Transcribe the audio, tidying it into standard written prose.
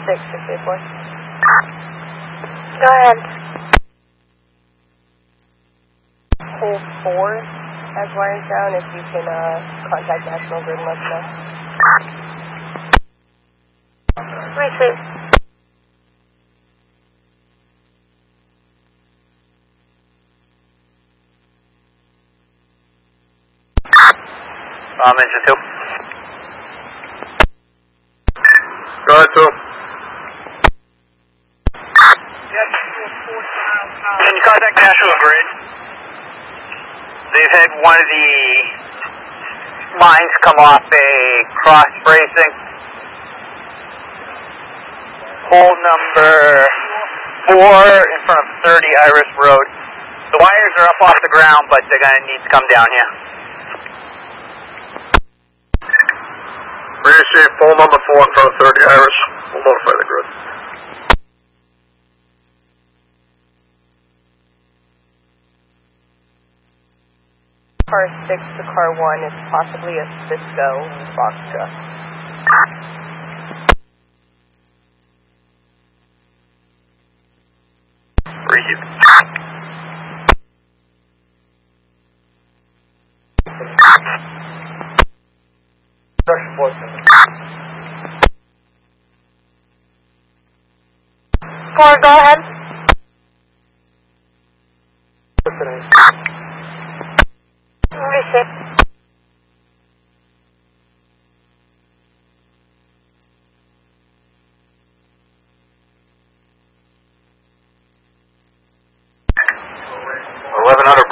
664. Go ahead. Hole 4 has wires down. If you can contact National Grid and let us know. Receive. Engine 2. Go ahead, 2. Can you contact National Grid? They've had one of the lines come off a cross bracing. Hole number 4 in front of 30 Iris Road. The wires are up off the ground, but they're going to need to come down here. Receive pole number 4 in front of 30 Iris. We'll notify the grid. Car 6 to car 1 is possibly a Cisco box truck. Receive. Four, go ahead. Receive. $1,100